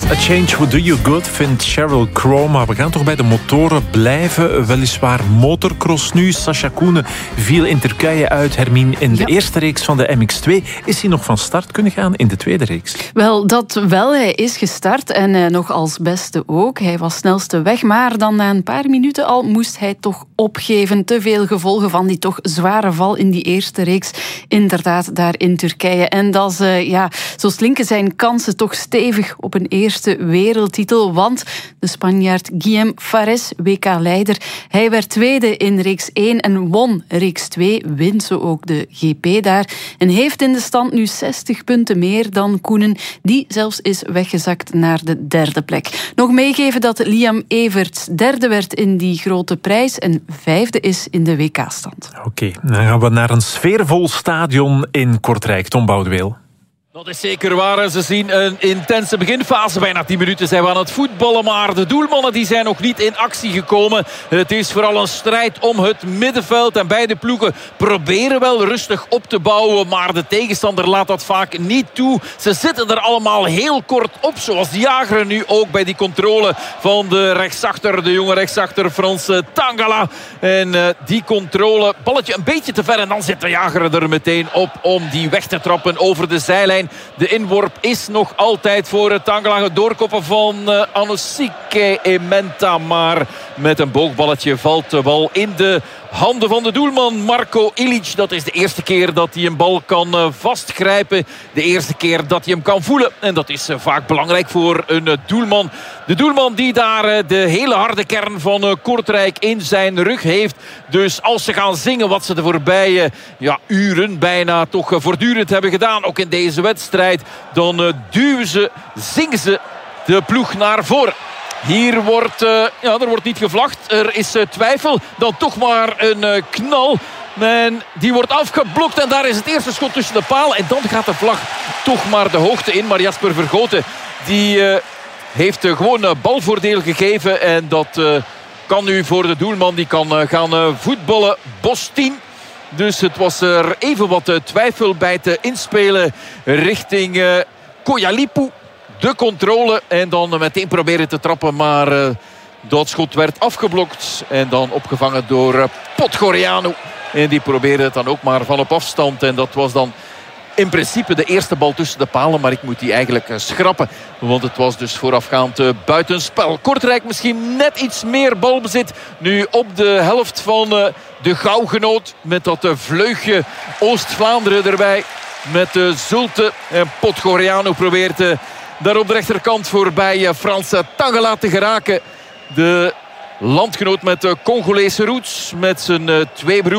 A Change Would Do You Good, vindt Sheryl Crow. Maar we gaan toch bij de motoren blijven. Weliswaar motocross nu. Sascha Koenen viel in Turkije uit. Hermine, in de eerste reeks van de MX2 is hij nog van start kunnen gaan in de tweede reeks. Wel, dat wel. Hij is gestart en nog als beste ook. Hij was snelste weg, maar dan na een paar minuten al moest hij toch opgeven. Te veel gevolgen van die toch zware val in die eerste reeks. Inderdaad, daar in Turkije. En dat is, zo slinken zijn kansen toch stevig op een eerste wereldtitel, want de Spanjaard Guillem Fares, WK-leider, hij werd tweede in reeks 1 en won reeks 2, wint zo ook de GP daar en heeft in de stand nu 60 punten meer dan Koenen, die zelfs is weggezakt naar de derde plek. Nog meegeven dat Liam Everts derde werd in die grote prijs en vijfde is in de WK-stand. Oké, dan gaan we naar een sfeervol stadion in Kortrijk. Tom Boudeweel. Dat is zeker waar. Ze zien een intense beginfase. Bijna 10 minuten zijn we aan het voetballen. Maar de doelmannen die zijn nog niet in actie gekomen. Het is vooral een strijd om het middenveld. En beide ploegen proberen wel rustig op te bouwen. Maar de tegenstander laat dat vaak niet toe. Ze zitten er allemaal heel kort op. Zoals de Jager nu ook bij die controle van de rechtsachter. De jonge rechtsachter Frans Tangala. En die controle, balletje een beetje te ver. En dan zit de Jager er meteen op om die weg te trappen over de zijlijn. De inworp is nog altijd voor Tangala. Het doorkoppen van Anosike Ementa. Maar met een boogballetje valt de bal in de handen van de doelman Marko Ilic. Dat is de eerste keer dat hij een bal kan vastgrijpen. De eerste keer dat hij hem kan voelen. En dat is vaak belangrijk voor een doelman. De doelman die daar de hele harde kern van Kortrijk in zijn rug heeft. Dus als ze gaan zingen wat ze de voorbije uren bijna toch voortdurend hebben gedaan. Ook in deze wedstrijd. Dan zingen ze de ploeg naar voren. Hier wordt, er wordt niet gevlacht. Er is twijfel. Dan toch maar een knal. En die wordt afgeblokt. En daar is het eerste schot tussen de palen. En dan gaat de vlag toch maar de hoogte in. Maar Jasper Vergoten die heeft gewoon balvoordeel gegeven. En dat kan nu voor de doelman. Die kan gaan voetballen. Bos 10. Dus het was er even wat twijfel bij te inspelen richting Koyalipu. De controle en dan meteen proberen te trappen. Maar dat schot werd afgeblokt. En dan opgevangen door Podgorianu. En die probeerde het dan ook maar van op afstand. En dat was dan in principe de eerste bal tussen de palen. Maar ik moet die eigenlijk schrappen. Want het was dus voorafgaand buitenspel. Kortrijk misschien net iets meer balbezit. Nu op de helft van de Gouwgenoot. Met dat vleugje Oost-Vlaanderen erbij. Met Zulte. En Podgorianu probeert daar op de rechterkant voorbij Frans Tangala te geraken. De landgenoot met Congolese roots. Met zijn twee broers.